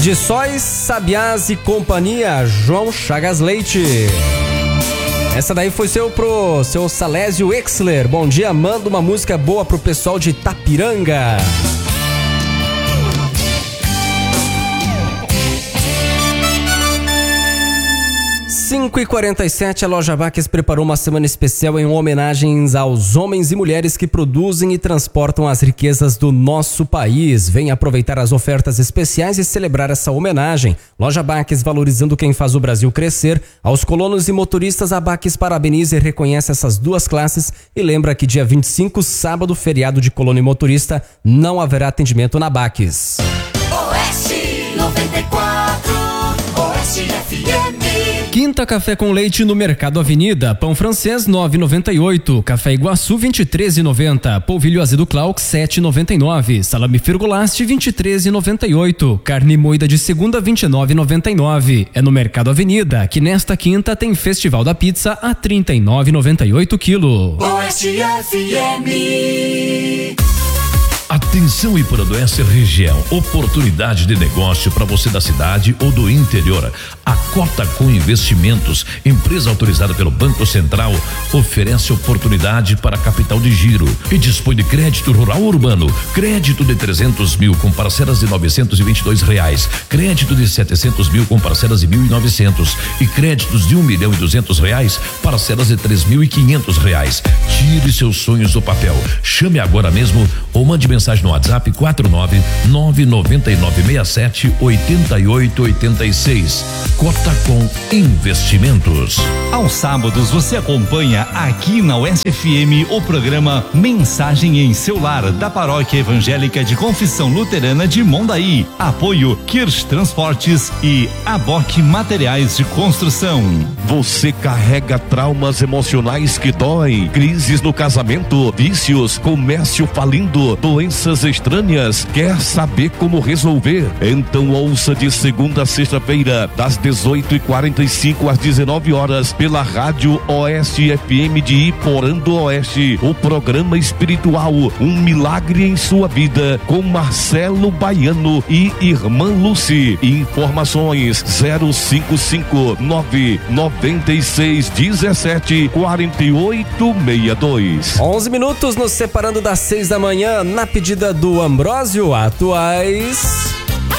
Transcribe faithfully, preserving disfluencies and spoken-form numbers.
de Sóis, Sabiás e Companhia, João Chagas Leite. Essa daí foi seu pro seu Salésio Exler. Bom dia, manda uma música boa pro pessoal de Itapiranga. cinco e quarenta e sete, a Loja Baques preparou uma semana especial em homenagens aos homens e mulheres que produzem e transportam as riquezas do nosso país. Venha aproveitar as ofertas especiais e celebrar essa homenagem. Loja Baques, valorizando quem faz o Brasil crescer. Aos colonos e motoristas, a Baques parabeniza e reconhece essas duas classes e lembra que dia vinte e cinco, sábado, feriado de colono e motorista, não haverá atendimento na Baques. Oeste noventa e quatro, Oeste F M. Quinta Café com Leite no Mercado Avenida. Pão francês nove e noventa e oito. Café Iguaçu vinte e três e noventa. Polvilho azedo Clark sete e noventa e nove. Salame Firgolaste vinte e três e noventa e oito. Carne moída de segunda vinte e nove e noventa e nove. É no Mercado Avenida que nesta quinta tem Festival da Pizza a trinta e nove e noventa e oito quilo. Oeste F M. Atenção Ipuranduense região, oportunidade de negócio para você da cidade ou do interior. A Cotacom Investimentos, empresa autorizada pelo Banco Central, oferece oportunidade para capital de giro e dispõe de crédito rural urbano, crédito de trezentos mil com parcelas de novecentos e vinte e dois reais, crédito de setecentos mil com parcelas de mil e novecentos e créditos de um milhão e duzentos reais, parcelas de três mil e quinhentos reais. Tire seus sonhos do papel. Chame agora mesmo ou mande mensagem no WhatsApp quatro nove nove nove nove seis sete oito oito oito seis. Cotacom Investimentos. Aos sábados você acompanha aqui na Oeste F M o programa Mensagem em Seu Lar da Paróquia Evangélica de Confissão Luterana de Mondaí. Apoio Kirsch Transportes e Aboque Materiais de Construção. Você carrega traumas emocionais que doem, crises no casamento, vícios, comércio falindo, doenças estranhas, quer saber como resolver? Então ouça de segunda a sexta-feira, das dezoito e quarenta e cinco às dezenove horas, pela Rádio Oeste F M de Iporã do Oeste, o programa espiritual Um Milagre em Sua Vida, com Marcelo Baiano e Irmã Lucy. Informações zero cinco cinco nove nove seis um sete quatro oito seis dois. onze minutos nos separando das seis da manhã, na pedida do Ambrósio, atuais